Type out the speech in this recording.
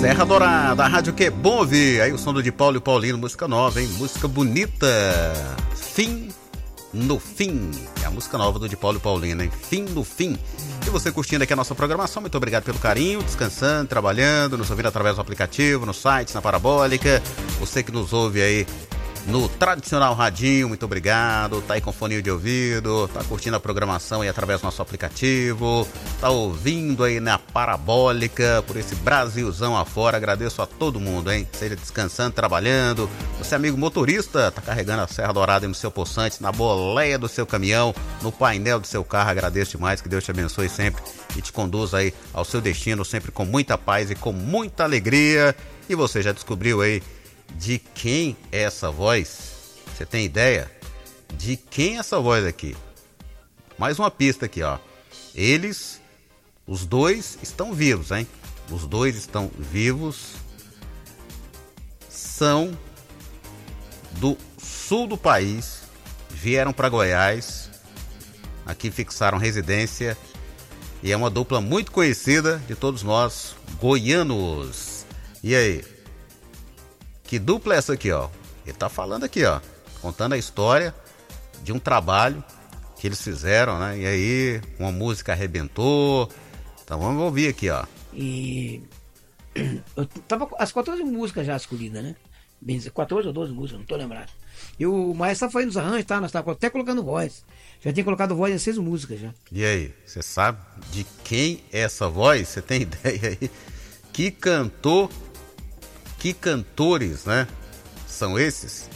Serra Dourada, a rádio que é bom ouvir. Aí o som do de Paulo e Paulino, música nova, hein? Música bonita. Fim no Fim. É a música nova do de Paulo e Paulino, hein? Fim no Fim. E você curtindo aqui a nossa programação, muito obrigado pelo carinho, descansando, trabalhando, nos ouvindo através do aplicativo, no site, na Parabólica. Você que nos ouve aí no tradicional radinho, muito obrigado. Tá aí com foninho de ouvido, tá curtindo a programação aí através do nosso aplicativo, tá ouvindo aí na Parabólica, por esse Brasilzão afora. Agradeço a todo mundo, hein? Seja descansando, trabalhando. Você, amigo motorista, tá carregando a Serra Dourada aí no seu poçante, na boleia do seu caminhão, no painel do seu carro. Agradeço demais, que Deus te abençoe sempre e te conduza aí ao seu destino, sempre com muita paz e com muita alegria. E você já descobriu aí de quem é essa voz? Você tem ideia de quem é essa voz aqui? Mais uma pista aqui, ó. Eles, os dois, estão vivos, hein? Os dois estão vivos. São do sul do país. Vieram para Goiás. Aqui fixaram residência. E é uma dupla muito conhecida de todos nós, goianos. E aí? Que dupla é essa aqui, ó? Ele tá falando aqui, ó, contando a história de um trabalho que eles fizeram, né? E aí, uma música arrebentou. Então vamos ouvir aqui, ó. E eu tava com as 14 músicas já escolhidas, né? Bem dizer, 14 ou 12 músicas, não tô lembrado. E o Maestro foi nos arranjos, tá? Nós estávamos até colocando voz. Já tinha colocado voz em 6 músicas já. E aí, você sabe de quem é essa voz? Você tem ideia aí? Que cantor, que cantores, né? São esses?